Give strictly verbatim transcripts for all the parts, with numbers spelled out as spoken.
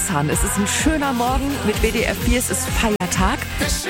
Hildesheim. Es ist ein schöner Morgen mit W D R vier. Es ist Feiertag.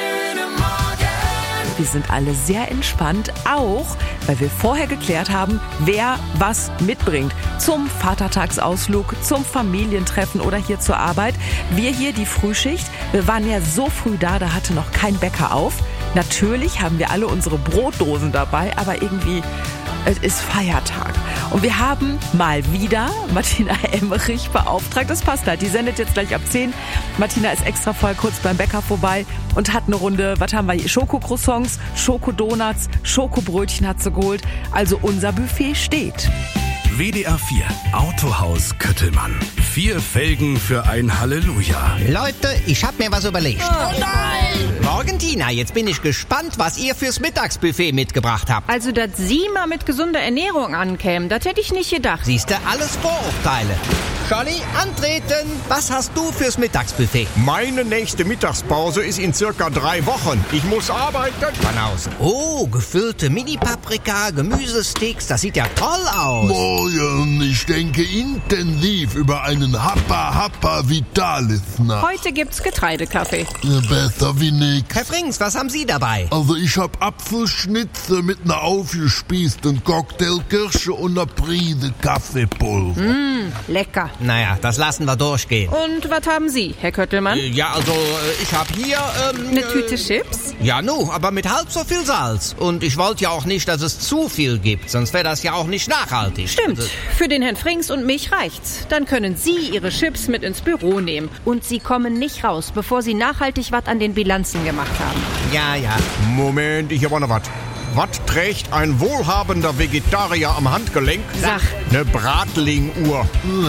Wir sind alle sehr entspannt, auch weil wir vorher geklärt haben, wer was mitbringt. Zum Vatertagsausflug, zum Familientreffen oder hier zur Arbeit. Wir hier, die Frühschicht, wir waren ja so früh da, da hatte noch kein Bäcker auf. Natürlich haben wir alle unsere Brotdosen dabei, aber irgendwie, es ist Feiertag. Und wir haben mal wieder Martina Emmerich beauftragt. Das passt halt. Die sendet jetzt gleich ab zehn. Martina ist extra voll kurz beim Bäcker vorbei und hat eine Runde, was haben wir hier? Schokocroissants, Schokodonuts, Schokobrötchen hat sie geholt. Also unser Buffet steht. W D R vier Autohaus Köttelmann. Vier Felgen für ein Halleluja. Leute, ich hab mir was überlegt. Oh nein! Morgen, Tina, jetzt bin ich gespannt, was ihr fürs Mittagsbuffet mitgebracht habt. Also, dass Sie mal mit gesunder Ernährung ankämen, das hätte ich nicht gedacht. Siehste, alles Vorurteile. Scholli, antreten. Was hast du fürs Mittagsbuffet? Meine nächste Mittagspause ist in circa drei Wochen. Ich muss arbeiten. Von außen. Oh, gefüllte Mini-Paprika, Gemüsesticks, das sieht ja toll aus. Morgen, ich denke intensiv über einen Happa Happa Vitalis nach. Heute gibt's Getreidekaffee. Ja, besser wie nix. Herr Frings, was haben Sie dabei? Also ich hab Apfelschnitze mit einer aufgespießten Cocktailkirsche und einer Prise Kaffeepulver. Mmh, lecker. Naja, das lassen wir durchgehen. Und was haben Sie, Herr Köttelmann? Äh, ja, also äh, ich hab hier... Ähm, Eine Tüte äh, Chips? Ja, nu, aber mit halb so viel Salz. Und ich wollte ja auch nicht, dass es zu viel gibt, sonst wäre das ja auch nicht nachhaltig. Stimmt, Also, für den Herrn Frings und mich reicht's. Dann können Sie Ihre Chips mit ins Büro nehmen. Und Sie kommen nicht raus, bevor Sie nachhaltig was an den Bilanzen gemacht haben. ja, ja. Moment, ich hab auch noch was. Was trägt ein wohlhabender Vegetarier am Handgelenk? Sag. Eine Bratling-Uhr.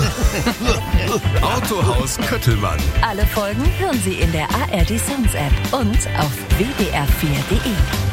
Autohaus Köttelmann. Alle Folgen hören Sie in der A R D Sounds App und auf w d r vier punkt d e.